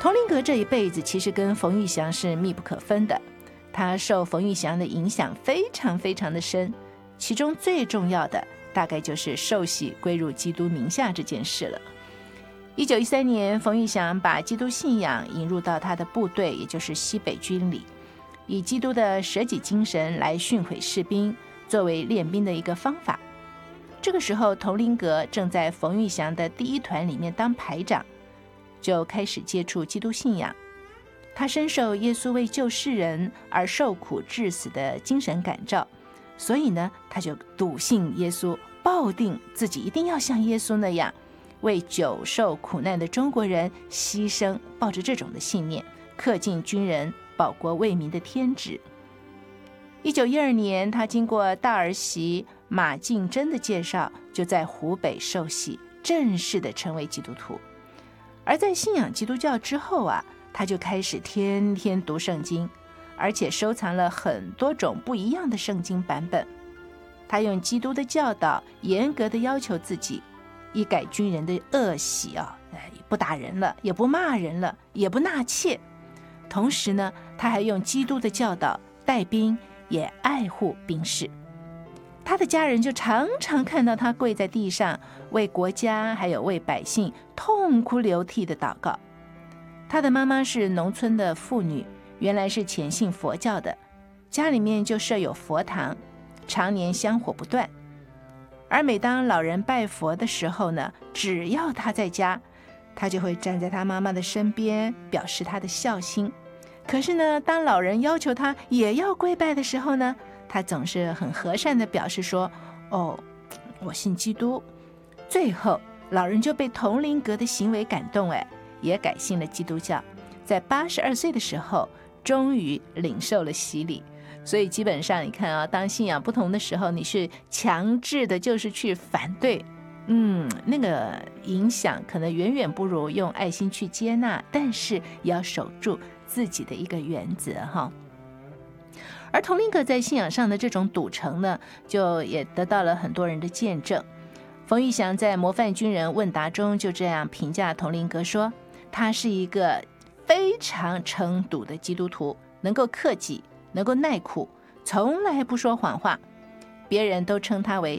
童林格这一辈子其实跟冯玉祥是密不可分的，他受冯玉祥的影响非常非常的深，其中最重要的大概就是受洗归入基督名下这件事了。1913年，冯玉祥把基督信仰引入到他的部队，也就是西北军里，以基督的舍己精神来训诲士兵，作为练兵的一个方法。这个时候，童林格正在冯玉祥的第一团里面当排长，就开始接触基督信仰。他深受耶稣为救世人而受苦致死的精神感召，所以呢，他就笃信耶稣，抱定自己一定要像耶稣那样为久受苦难的中国人牺牲，抱着这种的信念，恪尽军人保国为民的天职。1912年，他经过大儿媳马敬珍的介绍，就在湖北受洗，正式的成为基督徒。而在信仰基督教之后啊，他就开始天天读圣经，而且收藏了很多种不一样的圣经版本。他用基督的教导严格的要求自己，一改军人的恶习啊，不打人了，也不骂人了，也不纳妾。同时呢，他还用基督的教导带兵，也爱护兵士。他的家人就常常看到他跪在地上，为国家还有为百姓痛哭流涕的祷告。他的妈妈是农村的妇女，原来是虔信佛教的，家里面就设有佛堂，常年香火不断。而每当老人拜佛的时候呢，只要他在家，他就会站在他妈妈的身边，表示他的孝心。可是呢，当老人要求他也要跪拜的时候呢，他总是很和善地表示说：“哦，我信基督。”最后，老人就被童林格的行为感动，也改信了基督教。在82岁的时候，终于领受了洗礼。所以基本上你看啊，当信仰不同的时候，你是强制的，就是去反对，那个影响可能远远不如用爱心去接纳，但是也要守住自己的一个原则哈。而童林格在信仰上的这种笃诚呢，就也得到了很多人的见证。冯玉祥在《模范军人问答》中就这样评价童林格说，他是一个非常诚笃的基督徒，能够克己，能够耐苦，从来不说谎话，别人都称他为